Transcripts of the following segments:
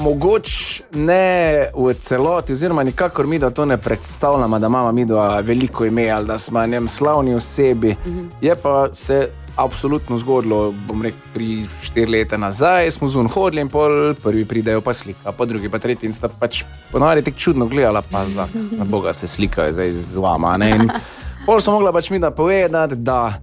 mogoče ne v celoti, oziroma nikakor mi, da to ne predstavljamo, da imamo mi veliko ime ali da smo njem slavni osebi. Je pa se absolutno zgodilo, bom rekel, pri 4 leta nazaj smo zun hodili in pol prvi pridejo pa slika, pa drugi pa tretji in sta pač ponavadi tek čudno gledala, pa za Boga se slikajo zdaj z vama. Ne? In pol so mogla pač mi da povedati, da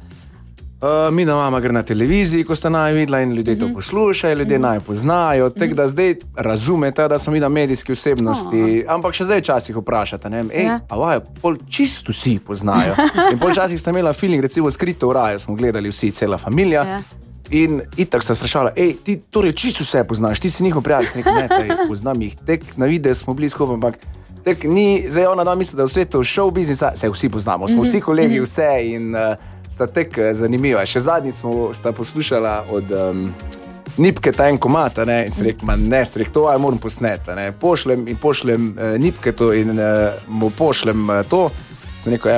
mi da mama gre na televiziji, ko sta naj videla in ljudje to poslušajo, ljudje naj poznajo, tek da zdaj razumete, da smo mi da medijski osebnosti, ampak še zdaj včasih vprašate, ne, pol čisto vsi poznajo. In pol časih sta imela feeling, recimo Skrito v raju, smo gledali vsi, cela familija. In itak sta sprašala, ti torej čisto vse poznaš, ti si njihov prijatelj, ne, poznam jih, tek na videu smo bili skupaj, ampak tek ni, zdaj ona da misli, da v svetu show biznisa, se vsi poznamo, smo vsi kolegi, vse in sta tek zanimiva. Še zadnjič sta poslušala od Nipke ta en komata, ne, in se rekel, to moram posneti, ne, pošlem Nipke to in mu pošlem to, sem rekel,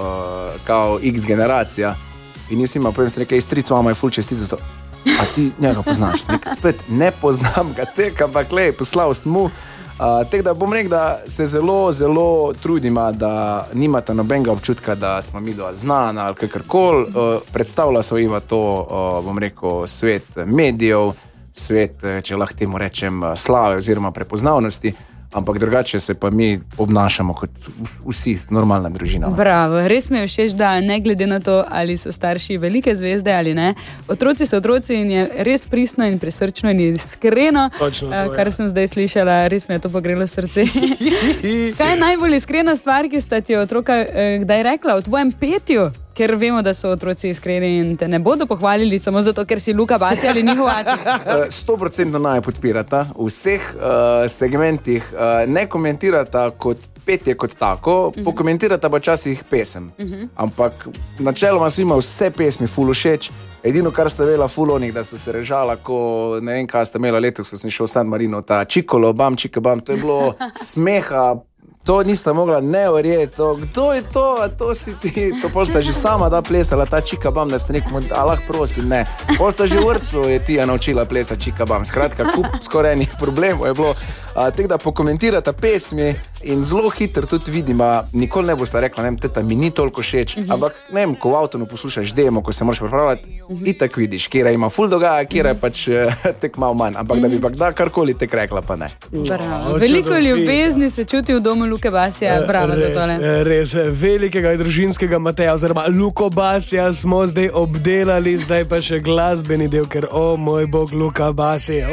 kao X generacija, in jaz ima, povem, sem rekel, stric, mama je ful čestito to, a ti njega poznaš, sem rekel, spet, ne poznam ga tek, ampak poslal sem mu. Tako da bom rekel, da se zelo, zelo trudimo, da nimate nobenega občutka, da smo mi znana ali kakorkoli. Predstavlja se ima to, bom rekel, svet medijev, svet, če lahko temu rečem, slave oziroma prepoznavnosti, ampak drugače se pa mi obnašamo kot vsi, normalna družina. Bravo, res mi je všeč, da ne glede na to, ali so starši velike zvezde ali ne, otroci so otroci in je res pristno in prisrčno in iskreno, kar sem zdaj slišala, res mi je to pogrelo srce. Kaj je najbolj iskrena stvar, ki sta ti otroka kdaj rekla o tvojem petju? Ker vemo, da so otroci iskreni in te ne bodo pohvalili samo zato, ker si Luka Basi ali njihov ati. 100% naj podpirata v vseh segmentih, ne komentirata kot petje kot tako, pokomentirata pa časih pesem. Ampak načeloma so ima vse pesmi ful všeč. Edino, kar sta vela ful onih, da sta se režala, ko ne vem, kaj sta imela letos, ko sem šel v San Marino, ta čikolo, bam, čika, bam, to je bilo smeha. To nista mogla ne verjeti, kdo je to, a to si ti, to pol sta že sama da plesala, ta čika bam, da ste nekom, prosim, ne. Pol sta že v vrtcu je Tija naučila plesati čika bam, skratka, kup skoraj enih problemov je bilo. Tako da pokomentirata pesmi in zelo hitro tudi vidima, nikoli ne bosta rekla, teta mi ni toliko všeč, ampak ko v avtonu poslušaš demo, ko se moraš pripravljati, itak vidiš, kjera ima ful dogaja, kjera pač tek malo manj, ampak da bi pa kdaj karkoli tek rekla, pa ne. Bravo, veliko ljubezni se čuti v domu Luke Basija, bravo za tole. Res, velikega družinskega Mateja, oziroma Luko Basija smo zdaj obdelali, zdaj pa še glasbeni del, ker moj bog, Luka Basija.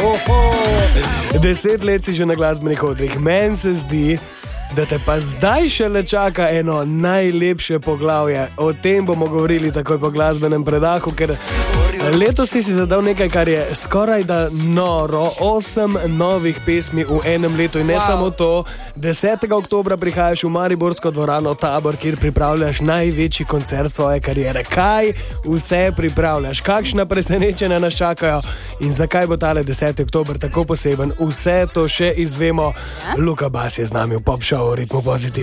10 let si že na glasbenih odrih. Meni se zdi, da te pa zdaj šele čaka eno najlepše poglavje. O tem bomo govorili takoj po glasbenem predahu, ker letos si zadal nekaj, kar je skoraj da noro, 8 novih pesmi v enem letu in ne samo to, 10. oktobra prihajaš v Mariborsko dvorano Tabor, kjer pripravljaš največji koncert svoje kariere. Kaj vse pripravljaš? Kakšna presenečenja nas čakajo in zakaj bo tale 10. oktober tako poseben? Vse to še izvemo. Luka Bas je z nami v Pop Show Ritmu Pozitiv.